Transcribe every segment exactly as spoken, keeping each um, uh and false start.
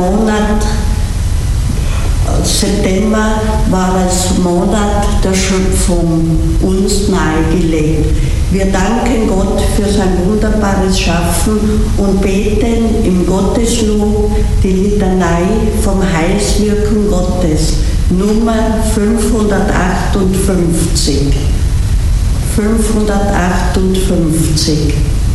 Monat September war als Monat der Schöpfung uns nahegelegt. Wir danken Gott für sein wunderbares Schaffen und beten im Gotteslob die Litanei vom Heilswirken Gottes, Nummer fünfhundertachtundfünfzig. fünfhundertachtundfünfzig.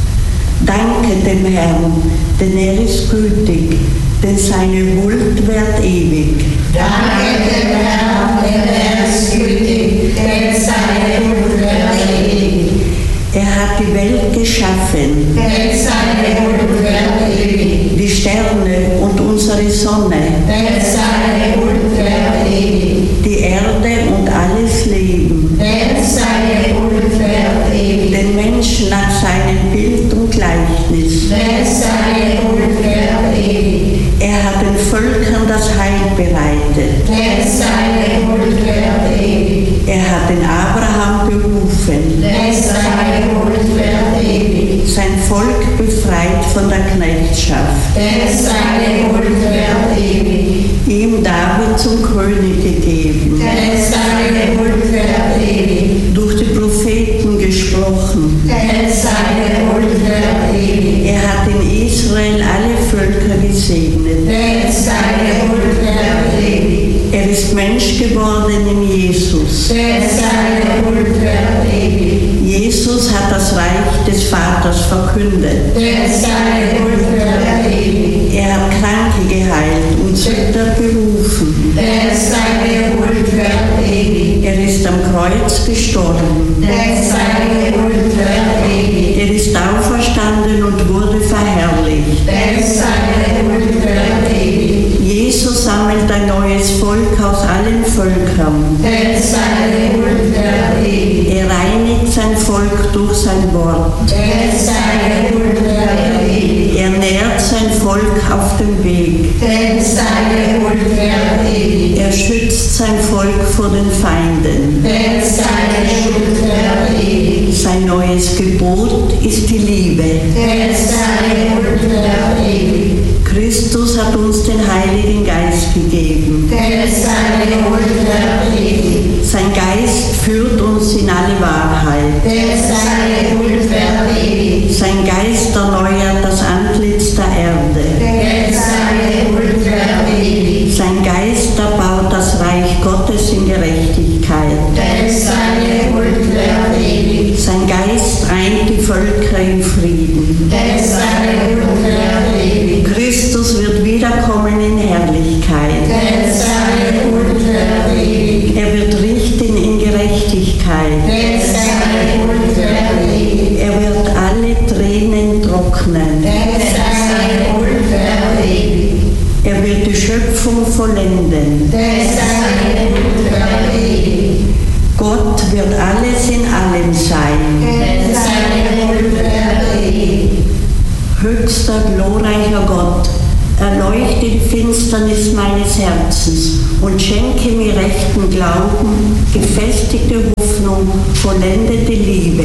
Danke dem Herrn, denn er ist gütig, denn seine Huld währt ewig. Danke dem Herrn, denn er ist gütig, denn seine Huld währt ewig. Er hat die Welt geschaffen, denn seine Huld währt ewig. die Sterne und unsere Sonne, denn seine Huld währt ewig. die Erde und alles Leben, denn seine Huld währt ewig. den Menschen nach seinem Bild und Gleichnis. denn seine Huld währt ewig. Er hat den Völkern das Heil bereitet. denn seine Huld währt ewig. Er hat den Abraham berufen, denn seine Huld währt ewig. sein Volk befreit von der Knechtschaft, denn seine Huld währt ewig. ihm David zum König gegeben, denn seine Huld währt ewig. durch die Propheten gesprochen. denn seine Huld währt ewig. Er hat in Israel alle Völker gesegnet. denn seine Huld währt ewig. Er ist Mensch geworden in Jesus. denn seine Huld währt ewig. Jesus hat das Reich des Vaters verkündet. denn seine Huld währt ewig. Er hat Kranke geheilt und Sünder berufen. denn seine Huld währt ewig. Er ist am Kreuz gestorben. denn seine Huld währt ewig. Er ist auferstanden und wurde verherrlicht. denn seine Huld währt ewig. Jesus sammelt ein neues Volk aus allen Völkern. denn seine Huld währt ewig. Er reinigt sein Volk durch sein Wort. denn seine Huld währt ewig. Er nährt sein Volk auf dem Weg. denn seine Huld währt ewig. Er schützt sein Volk vor den Feinden. denn seine Huld währt ewig. Sein neues Gebot ist die Liebe. denn seine Huld währt ewig. Christus hat uns den Heiligen Geist gegeben. denn seine Huld währt ewig. Sein Geist führt uns in alle Wahrheit. denn seine Huld währt ewig. Sein Geist erneuert das Antlitz der Erde. denn seine Huld währt ewig. Sein Geist erbaut das Reich Gottes in Gerechtigkeit. denn seine Huld währt ewig. Sein Geist eint die Völker in Frieden. denn seine Huld währt ewig. Christus wird wiederkommen in Herrlichkeit. denn seine Huld währt ewig. Er wird richten in Gerechtigkeit. denn seine Huld währt ewig. Er wird alle Tränen trocknen. denn seine Huld währt ewig. Er wird die Schöpfung vollenden. denn seine Huld währt ewig. Gott wird alles in allem sein. denn seine Huld währt ewig. Höchster, glorreicher Gott, erleuchte die Finsternis meines Herzens und schenke mir rechten Glauben, gefestigte Hoffnung, vollendete Liebe.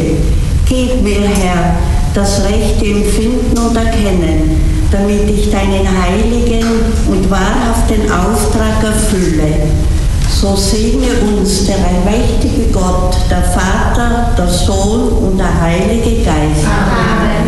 Gib mir, Herr, das rechte Empfinden und Erkennen, damit ich deinen heiligen und wahrhaften Auftrag erfülle. So segne uns der allmächtige Gott, der Vater, der Sohn und der Heilige Geist. Amen.